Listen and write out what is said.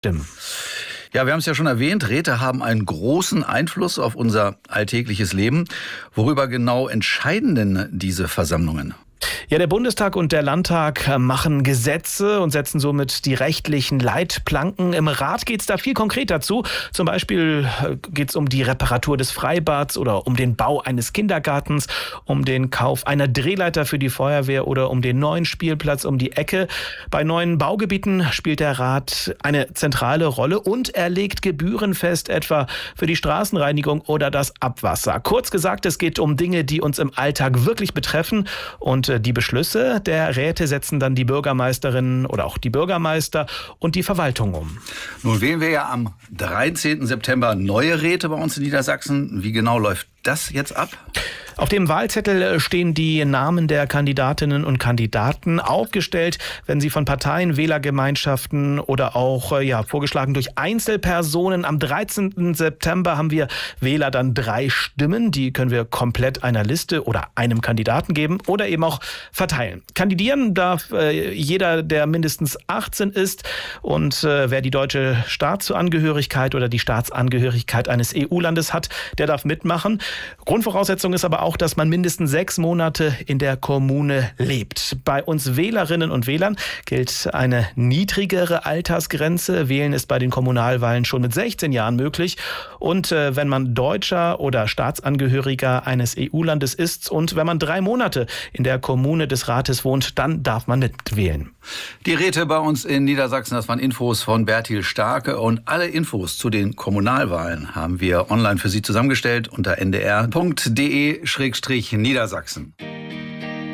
stimmen. Ja, wir haben es ja schon erwähnt, Räte haben einen großen Einfluss auf unser alltägliches Leben. Worüber genau entscheiden denn diese Versammlungen? Ja, der Bundestag und der Landtag machen Gesetze und setzen somit die rechtlichen Leitplanken. Im Rat geht es da viel konkreter zu. Zum Beispiel geht es um die Reparatur des Freibads oder um den Bau eines Kindergartens, um den Kauf einer Drehleiter für die Feuerwehr oder um den neuen Spielplatz um die Ecke. Bei neuen Baugebieten spielt der Rat eine zentrale Rolle und er legt Gebühren fest, etwa für die Straßenreinigung oder das Abwasser. Kurz gesagt, es geht um Dinge, die uns im Alltag wirklich betreffen, und die Beschlüsse der Räte setzen dann die Bürgermeisterinnen oder auch die Bürgermeister und die Verwaltung um. Nun wählen wir ja am 13. September neue Räte bei uns in Niedersachsen. Wie genau läuft das jetzt ab? Auf dem Wahlzettel stehen die Namen der Kandidatinnen und Kandidaten aufgestellt, wenn sie von Parteien, Wählergemeinschaften oder auch vorgeschlagen durch Einzelpersonen. Am 13. September haben wir Wähler dann 3 Stimmen. Die können wir komplett einer Liste oder einem Kandidaten geben oder eben auch verteilen. Kandidieren darf jeder, der mindestens 18 ist, und wer die deutsche Staatsangehörigkeit oder die Staatsangehörigkeit eines EU-Landes hat, der darf mitmachen. Grundvoraussetzung ist aber auch, dass man mindestens 6 Monate in der Kommune lebt. Bei uns Wählerinnen und Wählern gilt eine niedrigere Altersgrenze. Wählen ist bei den Kommunalwahlen schon mit 16 Jahren möglich. Und wenn man Deutscher oder Staatsangehöriger eines EU-Landes ist und wenn man 3 Monate in der Kommune des Rates wohnt, dann darf man mitwählen. Die Räte bei uns in Niedersachsen, das waren Infos von Bertil Starke, und alle Infos zu den Kommunalwahlen haben wir online für Sie zusammengestellt unter ndr.de/Niedersachsen.